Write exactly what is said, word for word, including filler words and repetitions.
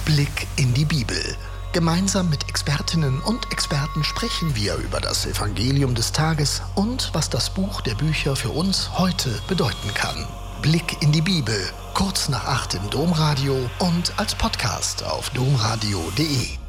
Blick in die Bibel. Gemeinsam mit Expertinnen und Experten sprechen wir über das Evangelium des Tages und was das Buch der Bücher für uns heute bedeuten kann. Blick in die Bibel, kurz nach acht im Domradio und als Podcast auf domradio punkt de.